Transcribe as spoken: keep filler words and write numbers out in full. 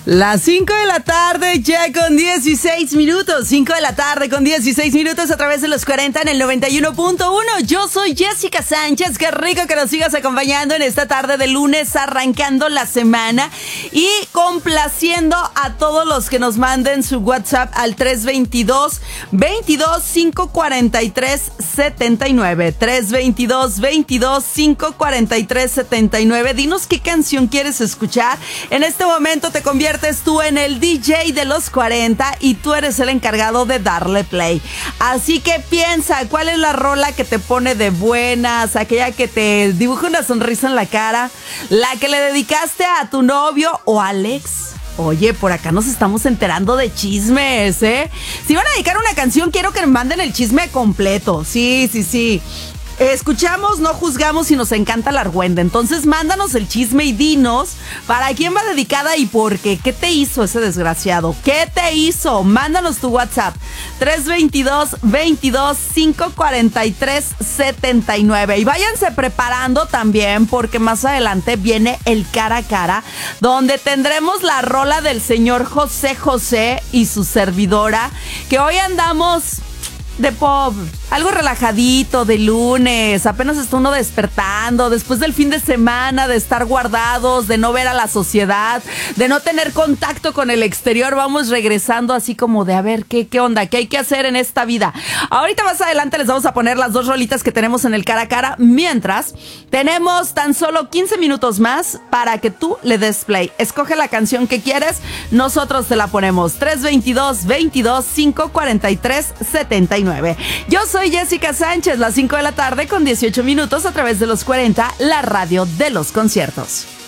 Las cinco de la tarde ya con dieciséis minutos. cinco de la tarde con dieciséis minutos a través de los cuarenta en el noventa y uno punto uno. Yo soy Jessica Sánchez. Qué rico que nos sigas acompañando en esta tarde de lunes, arrancando la semana y complaciendo a todos los que nos manden su WhatsApp al tres veintidós, veintidós, quinientos cuarenta y tres, setenta y nueve. tres veintidós, veintidós, quinientos cuarenta y tres, setenta y nueve. Dinos qué canción quieres escuchar. En este momento te conviertes tú en el D J de los cuarenta y tú eres el encargado de darle play. Así que piensa, ¿cuál es la rola que te pone de buenas? Aquella que te dibuja una sonrisa en la cara, la que le dedicaste a tu novio o al ex. Oye, por acá nos estamos enterando de chismes, ¿eh? Si van a dedicar una canción, quiero que me manden el chisme completo. Sí, sí, sí. Escuchamos, no juzgamos y nos encanta la argüenda. Entonces mándanos el chisme y dinos para quién va dedicada y por qué. ¿Qué te hizo ese desgraciado? ¿Qué te hizo? Mándanos tu WhatsApp tres veintidós, veintidós, quinientos cuarenta y tres, setenta y nueve. Y váyanse preparando también porque más adelante viene el cara a cara, donde tendremos la rola del señor José José y su servidora, que hoy andamos de pop, algo relajadito, de lunes, apenas está uno despertando, después del fin de semana, de estar guardados, de no ver a la sociedad, de no tener contacto con el exterior, vamos regresando así como de a ver qué, qué onda, qué hay que hacer en esta vida. Ahorita más adelante les vamos a poner las dos rolitas que tenemos en el cara a cara, mientras tenemos tan solo quince minutos más para que tú le des play. Escoge la canción que quieres, nosotros te la ponemos. tres veintidós, veintidós, quinientos cuarenta y tres, setenta y nueve. Yo soy Jessica Sánchez, las cinco de la tarde con dieciocho minutos a través de los cuarenta, la radio de los conciertos.